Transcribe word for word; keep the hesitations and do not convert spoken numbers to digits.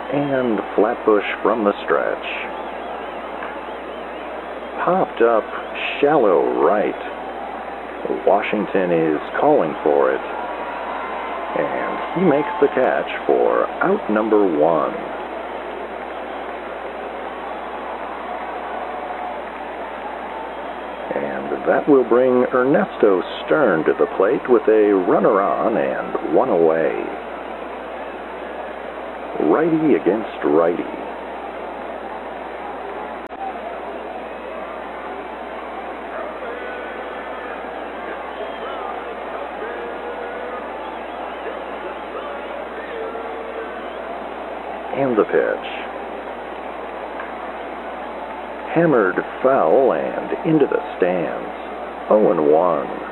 And Flatbush from the stretch. Popped up shallow right. Washington is calling for it. And he makes the catch for out number one. And that will bring Ernesto Stern to the plate with a runner on and one away. Righty against righty. And the pitch. Hammered foul and into the stands. oh and one.